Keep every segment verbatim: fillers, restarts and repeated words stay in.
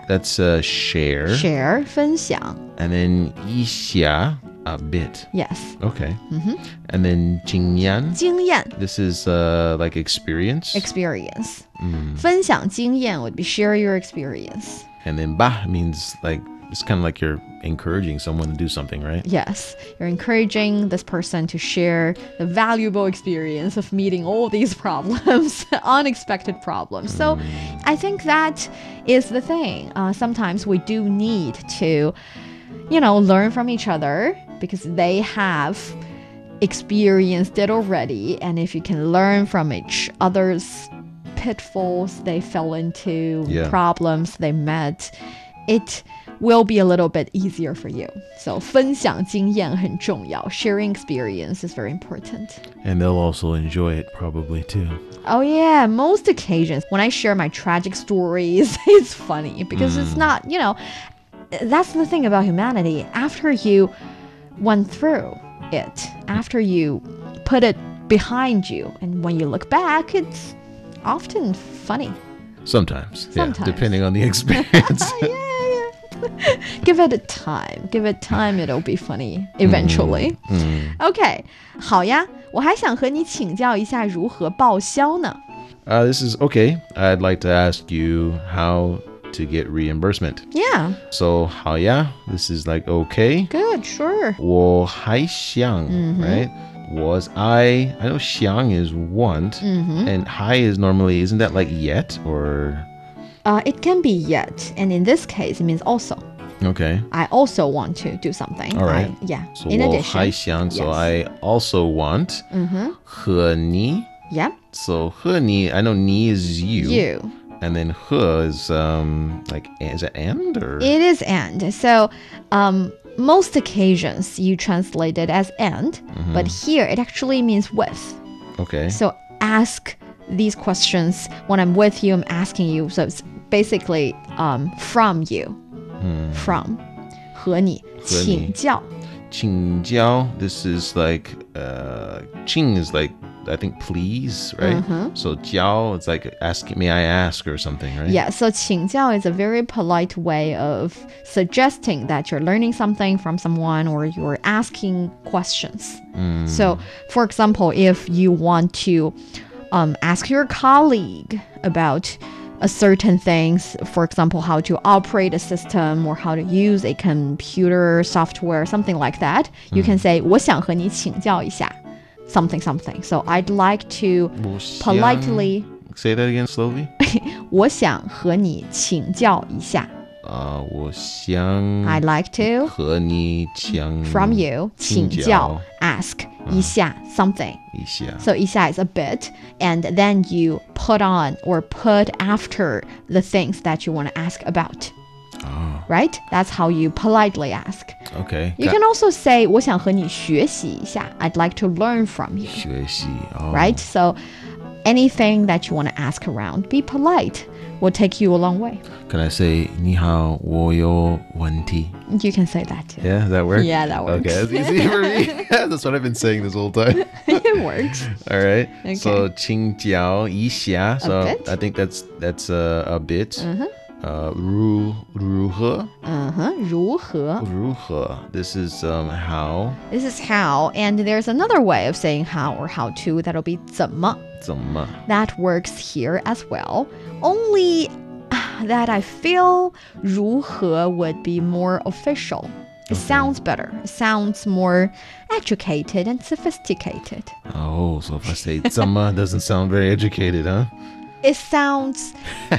that's uh, share. Share, 分享. And then 一下, a bit. Yes. Okay. Mm-hmm. And then 经验. 经验. This is uh, like experience. Experience. Mm. 分享经验 would be share your experience. And then 吧 means like, it's kind of like you're encouraging someone to do something, right? Yes. You're encouraging this person to share the valuable experience of meeting all these problems, unexpected problems. So I think that is the thing. Uh, sometimes we do need to, you know, learn from each other because they have experienced it already. And if you can learn from each other's pitfalls they fell into, yeah. problems they met, it will be a little bit easier for you. So 分享经验很重要. Sharing experience is very important. And they'll also enjoy it probably too. Oh yeah, most occasions when I share my tragic stories, it's funny because mm. it's not, you know, that's the thing about humanity. After you went through it, after you put it behind you, and when you look back, it's often funny. Sometimes, Sometimes. yeah, depending on the experience. yeah, yeah. Give it a time. Give it time, it'll be funny eventually. Mm, mm. Okay, 好呀，我还想和你请教一下如何报销呢? Uh, this is okay. I'd like to ask you how to get reimbursement. Yeah. So 好呀, this is like okay. Good, sure. 我还想, mm-hmm. right? Was I, I know 想 is want, mm-hmm. and 还 is normally, isn't that like yet or? Uh, it can be yet, and in this case, it means also. Okay. I also want to do something. All right. I, yeah. So in 我 addition. 还想, so yes. I also want. Mm-hmm. 和你. Yep. So 和你, I know 你 is you. You. And then 和 is um like, is it and or? It is and. So, um, most occasions you translate it as and, mm-hmm. but here it actually means with. Okay. So ask these questions when I'm with you, I'm asking you. So it's basically um, from you. Hmm. From. 和你请教. 请教, this is like, uh, 请 is like, I think please, right? Mm-hmm. So 教, it's like asking, may I ask or something, right? Yeah, so 请教 is a very polite way of suggesting that you're learning something from someone or you're asking questions. Mm. So, for example, if you want to um, ask your colleague about a certain things, for example, how to operate a system or how to use a computer software, something like that, you mm. can say 我想和你请教一下 something something. So I'd like to politely say that again slowly. 我想和你请教一下 Uh, 我想 I'd like to 和你讲 from you 请教 ask 一下 something. 一下 So 一下 is a bit, and then you put on or put after the things that you want to ask about. Oh. Right? That's how you politely ask. Okay. You can also say 我想和你学习一下 I'd like to learn from you. 学习 oh. Right? So anything that you want to ask around, be polite. Will take you a long way. Can I say 你好我有问题 You can say that too. Yeah, does that work? Yeah, that works. Okay, that's easy for me. That's what I've been saying this whole time. It works. All right. Okay. So 请教一下 So bit? I think that's that's a, a bit. Uh-huh. Uh, 如如何 Uh-huh. 如何如何 This is um how. This is how, and there's another way of saying how or how to that'll be 怎么怎么 That works here as well. Only that I feel 如何 would be more official. It Okay. sounds better. It sounds more educated and sophisticated. Oh, so if I say 怎么 doesn't sound very educated, huh? It sounds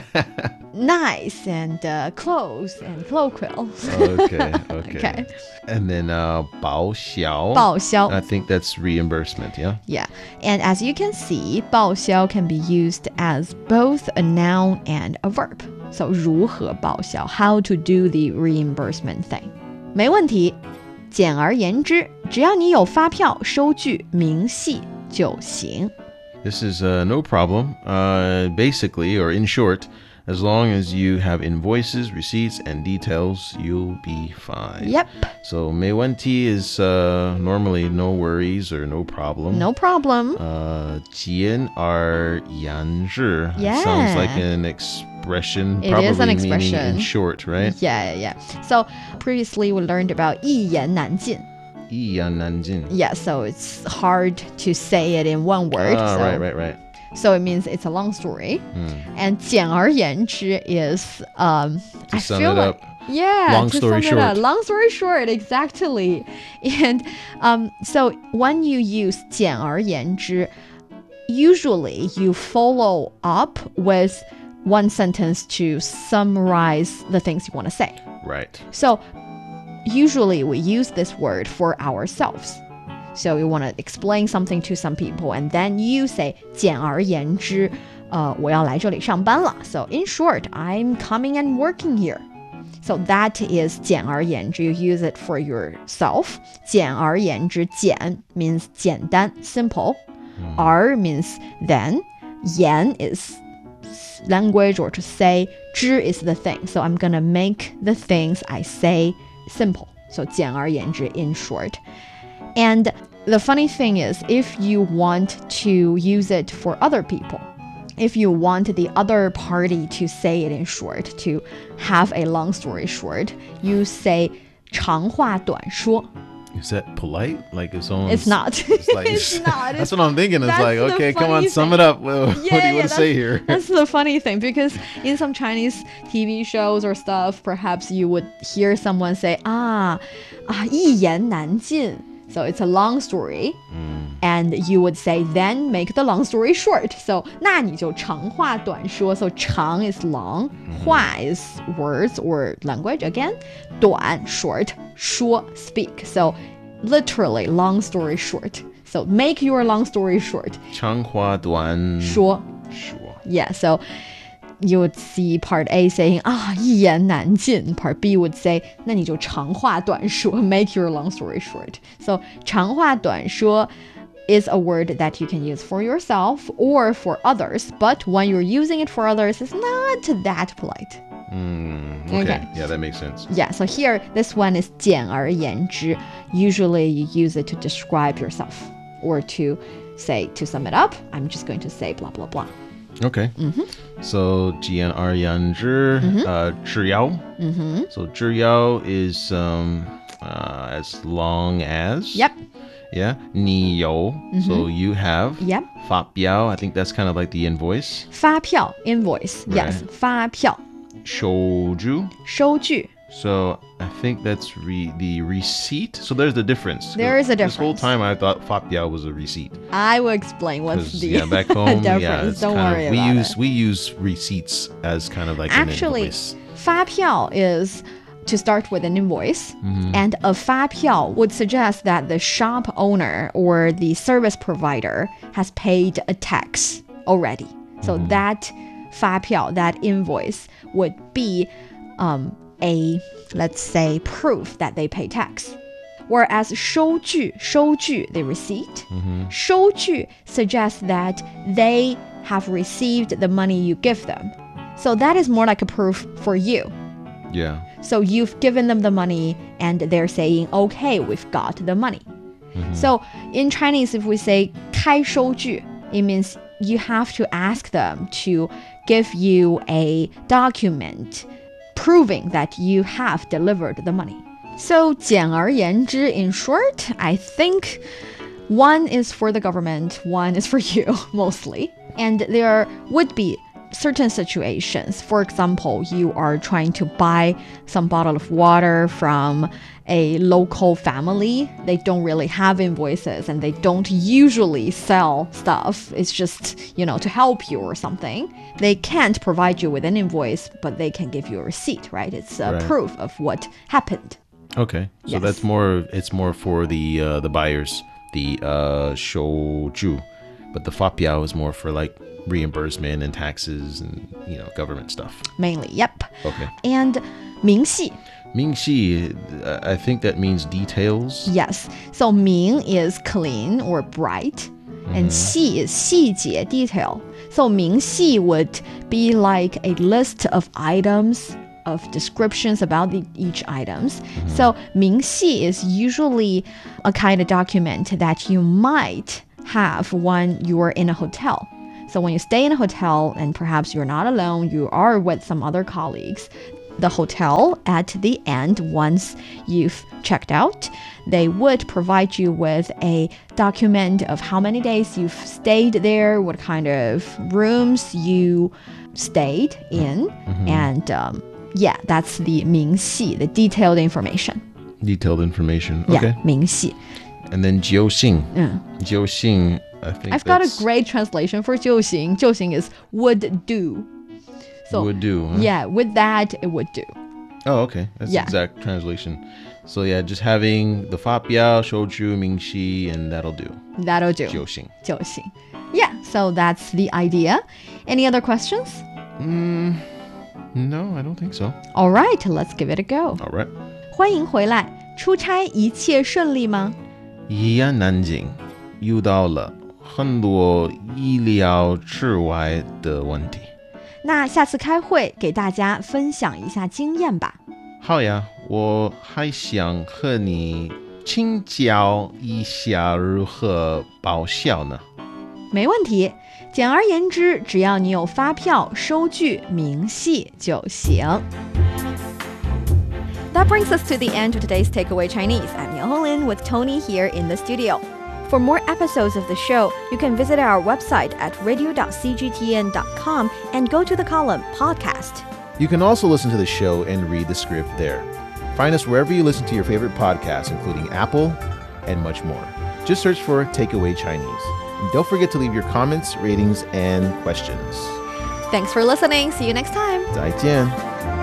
nice and uh, close and colloquial. Okay, okay. Okay. And then uh, 报销. 报销 I think that's reimbursement, yeah? Yeah. And as you can see, 报销 can be used as both a noun and a verb. So 如何报销 how to do the reimbursement thing. 没问题。简而言之，只要你有发票、收据、明细就行。 This is uh, no problem. Uh, basically, or in short, As long as you have invoices, receipts, and details, you'll be fine. Yep. So 没问题 is uh, normally no worries or no problem. No problem. Uh, 简而言之 Yeah. sounds like an expression, It probably is an meaning expression. in short, right? Yeah, yeah, yeah. So previously we learned about 一言难尽. 一言难尽. Yeah, so it's hard to say it in one word. Ah, so, right, right, right. so it means it's a long story. Mm. And 简而言之 is um To I sum feel it like up. yeah, Long to story sum it up. short. Long story short, exactly. And um so when you use 简而言之, usually you follow up with one sentence to summarize the things you want to say. Right. So usually we use this word for ourselves. So you want to explain something to some people and then you say 简而言之, uh, 我要来这里上班了. So in short, I'm coming and working here. So that is 简而言之. You use it for yourself. 简而言之, 简 means 简单, simple. R means then. 言 is language or to say. 知 is the thing. So I'm gonna make the things I say simple. So 简而言之 in short. And the funny thing is, if you want to use it for other people, if you want the other party to say it in short, to have a long story short, you say 长话短说. Is that polite? Like if someone It's not. It's, like, It's not. That's what I'm thinking. It's That's like, the okay, come on, funny sum thing. it up. Well, what do Yeah, you yeah, want to say that's- here? That's the funny thing, because in some Chinese T V shows or stuff, perhaps you would hear someone say, ah, ah 一言难尽. So it's a long story. And you would say, then make the long story short. So 那你就长话短说. So 长 is long, 话 is words or language again. 短 short, 说 speak. So literally long story short. So make your long story short. 长话短说. 说. Yeah, so you would see part A saying, ah, 一言难尽. Part B would say, 那你就长话短说. Make your long story short. So 长话短说 is a word that you can use for yourself or for others, but when you're using it for others, it's not that polite. Mm, okay. Okay. Yeah, that makes sense. Yeah, so here, this one is 简而言之. Usually you use it to describe yourself or to say, to sum it up, I'm just going to say blah, blah, blah. Okay. Mm-hmm. So 简而言之, uh, 直要. Mm-hmm. So 直要 is um, uh, as long as. Yep. Yeah. 你有. So you have. Yep. 发票, I think that's kind of like the invoice. 发票 invoice. Yes, Right. 发票收据. 收据 So I think that's re- the receipt. So there's the difference. There is a This whole difference. time I thought 发票 was a receipt. I will explain what's Because the yeah, back home, difference. yeah, it's Don't kind worry of, we about use it. we use receipts as kind of like Actually, an invoice. 发票 is to start with an invoice, and a 发票 would suggest that the shop owner or the service provider has paid a tax already. So that 发票, that invoice, would be um, a, let's say, proof that they pay tax. Whereas 收据, 收据, the receipt, 收据 suggests that they have received the money you give them. So that is more like a proof for you. Yeah. So you've given them the money and they're saying, okay, we've got the money. So in Chinese, if we say 开收据, it means you have to ask them to give you a document proving that you have delivered the money. So 简而言之, in short, I think one is for the government, one is for you, mostly. And there would be certain situations. For example, you are trying to buy some bottle of water from a local family. They don't really have invoices and they don't usually sell stuff. It's just, you know, to help you or something. They can't provide you with an invoice, but they can give you a receipt, right? It's a Right. proof of what happened. Okay. So Yes. that's more. It's more for the uh, the buyers, the uh, 收据, but the 发票 is more for like reimbursement and taxes and you know government stuff. Mainly, yep. Okay. And 明细. 明细, uh, I think that means details. Yes. So 明 is clean or bright, and 细 is 细节 detail. So 明细 would be like a list of items, of descriptions about the, each items. Mm-hmm. So 明细 is usually a kind of document that you might have when you're in a hotel. So when you stay in a hotel and perhaps you're not alone, you are with some other colleagues, the hotel at the end, once you've checked out, they would provide you with a document of how many days you've stayed there, what kind of rooms you stayed in, mm-hmm. and um, yeah, that's the 明细, the detailed information. Detailed information. Okay. Yeah, 明细. And then 就行. Mm. 就行, I think I've got that's... a great translation for 就行. 就行 is would do. So, would do. Huh? Yeah, with that, it would do. Oh, okay. That's yeah. the exact translation. So yeah, just having the 发表, 手注, 明细, and that'll do. That'll do. 就行. 就行. Yeah, so that's the idea. Any other questions? Mm, no, I don't think so. All right, let's give it a go. All right. 欢迎回来，出差一切顺利吗？ 一言难尽，遇到了很多意料之外的问题。 那下次开会给大家分享一下经验吧。 好呀，我还想和你请教一下如何报销呢？ 没问题。简而言之，只要你有发票、收据、明细就行。That brings us to the end of today's Takeaway Chinese. I'm Yang Lin with Tony here in the studio. For more episodes of the show, you can visit our website at radio dot c g t n dot com and go to the column Podcast. You can also listen to the show and read the script there. Find us wherever you listen to your favorite podcasts, including Apple and much more. Just search for Takeaway Chinese. And don't forget to leave your comments, ratings, and questions. Thanks for listening. See you next time. 再见.